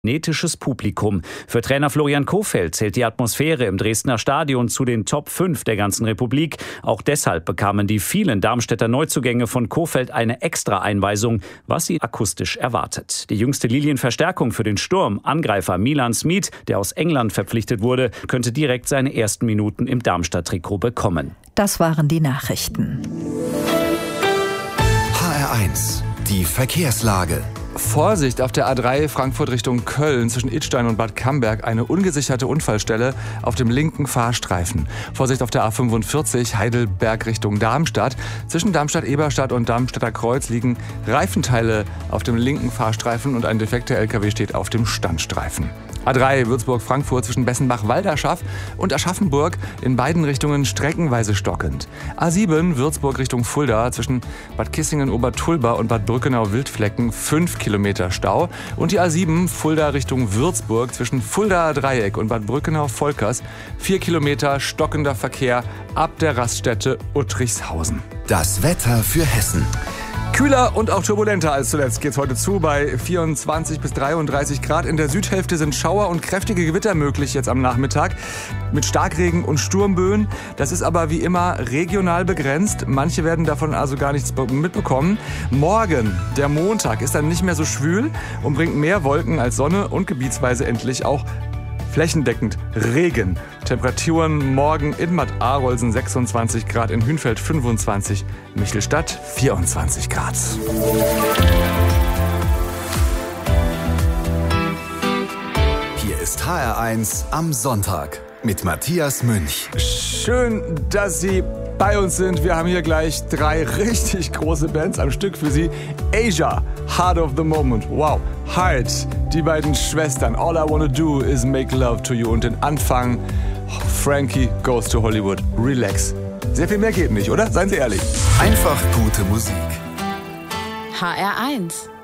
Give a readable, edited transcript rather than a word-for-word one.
magnetisches Publikum. Für Trainer Florian Kohfeldt zählt die Atmosphäre im Dresdner Stadion zu den Top 5 der ganzen Republik. Auch deshalb bekamen die vielen Darmstädter Neuzugänge von Kohfeldt eine Extra-Einweisung, was sie akustisch erwartet. Die jüngste Lilienverstärkung für den Sturm, Angreifer Milan Smit, der aus England verpflichtet wurde, könnte direkt seine ersten Minuten im Darmstadt-Trikot bekommen. Das waren die Nachrichten. HR1, die Verkehrslage. Vorsicht auf der A3 Frankfurt Richtung Köln zwischen Idstein und Bad Camberg, eine ungesicherte Unfallstelle auf dem linken Fahrstreifen. Vorsicht auf der A45 Heidelberg Richtung Darmstadt. Zwischen Darmstadt-Eberstadt und Darmstädter Kreuz liegen Reifenteile auf dem linken Fahrstreifen und ein defekter LKW steht auf dem Standstreifen. A3 Würzburg-Frankfurt zwischen Bessenbach-Walderschaff und Aschaffenburg in beiden Richtungen streckenweise stockend. A7 Würzburg Richtung Fulda zwischen Bad Kissingen-Obertulba und Bad Brückenau-Wildflecken 5 Kilometer Stau. Und die A7 Fulda Richtung Würzburg zwischen Fulda-Dreieck und Bad Brückenau-Volkers 4 Kilometer stockender Verkehr ab der Raststätte Uttrichshausen. Das Wetter für Hessen. Kühler und auch turbulenter als zuletzt geht's heute zu. Bei 24 bis 33 Grad. In der Südhälfte sind Schauer und kräftige Gewitter möglich jetzt am Nachmittag. Mit Starkregen und Sturmböen. Das ist aber wie immer regional begrenzt. Manche werden davon also gar nichts mitbekommen. Morgen, der Montag, ist dann nicht mehr so schwül und bringt mehr Wolken als Sonne und gebietsweise endlich auch flächendeckend Regen. Temperaturen morgen in Bad Arolsen 26 Grad, in Hünfeld 25, Michelstadt 24 Grad. Hier ist HR1 am Sonntag mit Matthias Münch. Schön, dass Sie bei uns sind. Wir haben hier gleich 3 richtig große Bands am Stück für Sie. Asia, Heart of the Moment. Wow. Heart, die beiden Schwestern. All I Wanna Do Is Make Love to You. Und den Anfang, Frankie Goes to Hollywood. Relax. Sehr viel mehr geht nicht, oder? Seien Sie ehrlich. Einfach gute Musik. HR1